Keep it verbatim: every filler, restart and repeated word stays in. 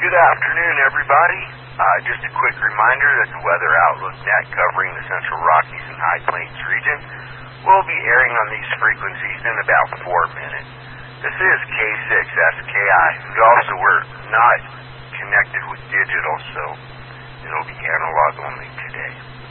Good afternoon, everybody. Uh, just a quick reminder that the Weather Outlook net covering the Central Rockies and High Plains region will be airing on these frequencies in about four minutes. This is K six S K I. We also were not connected with digital, so it'll be analog only today.